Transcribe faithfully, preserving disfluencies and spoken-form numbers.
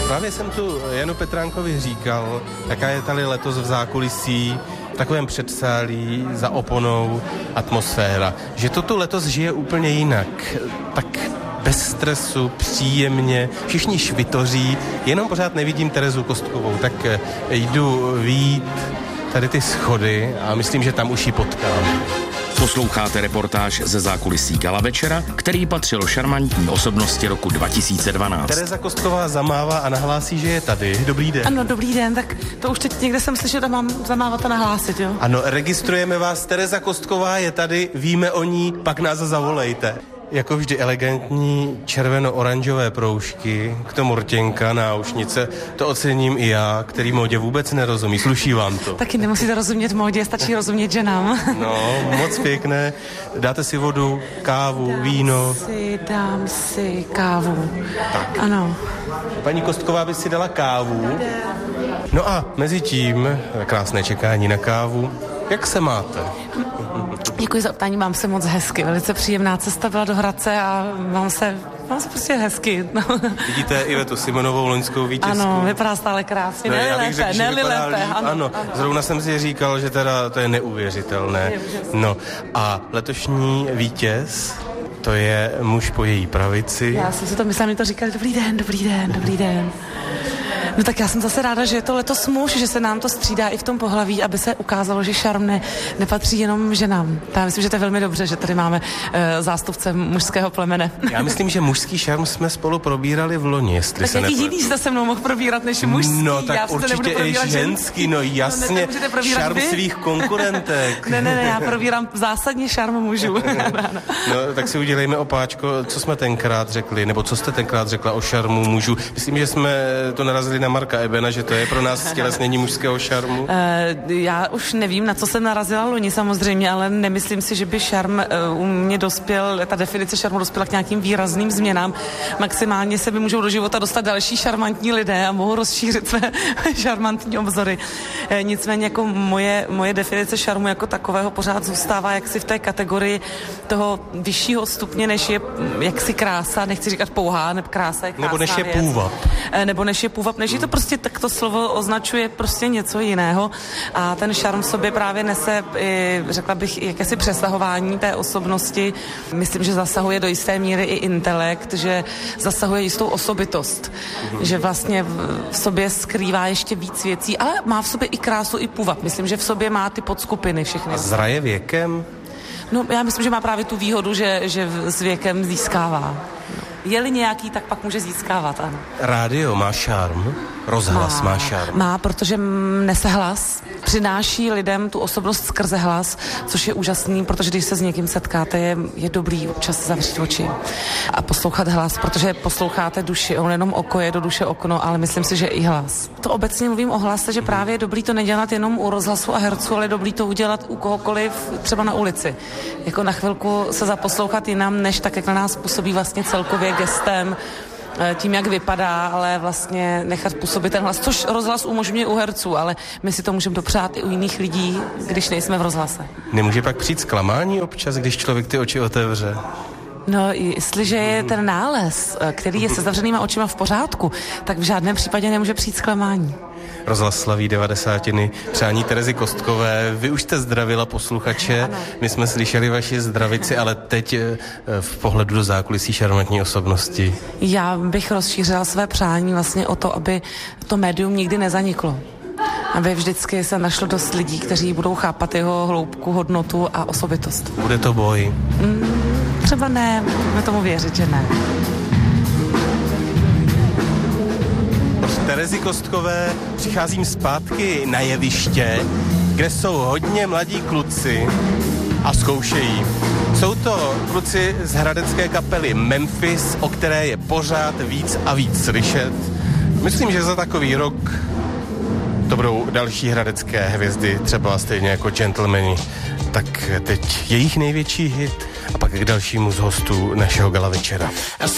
Právě jsem tu Janu Petránkovi říkal, jaká je tady letos v zákulisí, v takovém předsálí, za oponou atmosféra. Že to tu letos žije úplně jinak. Tak bez stresu, příjemně, všichni švitoří, jenom pořád nevidím Terezu Kostkovou, tak jdu vyjít tady ty schody a myslím, že tam už ji potkám. Posloucháte reportáž ze zákulisí gala večera, který patřil šarmantní osobnosti roku dva tisíce dvanáct. Tereza Kostková zamává a nahlásí, že je tady. Dobrý den. Ano, dobrý den, tak to už teď někde jsem slyšela, že mám zamávat a nahlásit, jo? Ano, registrujeme vás, Tereza Kostková je tady, víme o ní, pak nás zavolejte. Jako vždy elegantní červeno-oranžové proužky, k tomu rtěnka, náušnice, to ocením i já, který módě vůbec nerozumí. Sluší vám to? Taky nemusíte rozumět módě, stačí rozumět ženám. No, moc pěkné. Dáte si vodu, kávu, dám víno? Si, dám si kávu. Tak. Ano. Paní Kostková by si dala kávu. No a mezi tím, krásné čekání na kávu. Jak se máte? Děkuji za ptání, mám se moc hezky. Velice příjemná cesta byla do Hradce a mám se, mám se prostě hezky. No. Vidíte Ivetu Simonovou, loňskou vítězku? Ano, vypadá stále krásně. No, Neli lépe, řekl, neli lépe. Líp, ano, ano, zrovna jsem si říkal, že teda to je neuvěřitelné. No a letošní vítěz, to je muž po její pravici. Já jsem si to myslela, mi to říkali, dobrý den, dobrý den, dobrý den. No tak já jsem zase ráda, že je to letos muž, že se nám to střídá i v tom pohlaví, aby se ukázalo, že šarm ne, nepatří jenom ženám. Já myslím, že to je velmi dobře, že tady máme uh, zástupce mužského plemene. Já myslím, že mužský šarm jsme spolu probírali v loni, jestli tak se jaký nepletu. jiný jste se mnou mohl probírat než mužský? No tak já určitě i ženský, no jasně, no, šarm vy? svých konkurentek. ne, ne, ne, já probírám zásadně šarm mužů. No tak si udělejme opáčko, co jsme tenkrát řekli, nebo co jste tenkrát řekla o šarmu mužů. Myslím, že jsme to narazili na Marka Ebena, že to je pro nás stělesnění mužského šarmu. Uh, já už nevím, na co jsem narazila loni samozřejmě, ale nemyslím si, že by šarm uh, u mě dospěl, ta definice šarmu dospěla k nějakým výrazným změnám. Maximálně se by můžou do života dostat další šarmantní lidé a mohou rozšířit své šarmantní obzory. Uh, nicméně jako moje, moje definice šarmu jako takového pořád zůstává jaksi v té kategorii toho vyššího stupně, než je jaksi krása, nechci říkat pouhá, nebo krása je krásná Nebo než je věc. půvab. Uh, nebo než je půvab, než je to prostě tak to slovo označuje prostě něco jiného a ten šarm v sobě právě nese, řekla bych, jakési přesahování té osobnosti. Myslím, že zasahuje do jisté míry i intelekt, že zasahuje jistou osobitost, mm-hmm. že vlastně v sobě skrývá ještě víc věcí, ale má v sobě i krásu, i půvab. Myslím, že v sobě má ty podskupiny všechny. A zraje věkem? No, já myslím, že má právě tu výhodu, že, že s věkem získává. Je-li nějaký, tak pak může získávat, ano. Rádio má šarm? Rozhlas má, má šarm? Má, protože nese hlas, přináší lidem tu osobnost skrze hlas, což je úžasný, protože když se s někým setkáte, je, je dobrý občas zavřít oči a poslouchat hlas, protože posloucháte duši, on jenom oko je do duše okno, ale myslím si, že i hlas. To obecně mluvím o hlase, že právě je dobrý to nedělat jenom u rozhlasu a herců, ale je dobrý to udělat u kohokoliv, třeba na ulici. Jako na chvilku se zaposlouchat jinam, než tak, jak na nás působí vlastně celkově gestem, tím, jak vypadá, ale vlastně nechat působit ten hlas, což rozhlas umožňuje u herců, ale my si to můžeme dopřát i u jiných lidí, když nejsme v rozhlase. Nemůže pak přijít zklamání občas, když člověk ty oči otevře? No, jestliže je ten nález, který je se zavřenýma očima v pořádku, tak v žádném případě nemůže přijít zklamání. Rozhlas slaví devadesátiny, přání Terezy Kostkové. Vy už jste zdravila posluchače, ano. My jsme slyšeli vaši zdravici, ale teď v pohledu do zákulisí šarmantní osobnosti. Já bych rozšířila své přání vlastně o to, aby to médium nikdy nezaniklo. Aby vždycky se našlo dost lidí, kteří budou chápat jeho hloubku, hodnotu a osobitost. Bude to boj? Mm, třeba ne, můžeme tomu věřit, že ne. Terezy Kostkové přicházím zpátky na jeviště, kde jsou hodně mladí kluci a zkoušejí. Jsou to kluci z hradecké kapely Memphis, o které je pořád víc a víc slyšet. Myslím, že za takový rok to budou další hradecké hvězdy, třeba stejně jako Gentlemani. Tak teď jejich největší hit a pak k dalšímu z hostů našeho gala večera.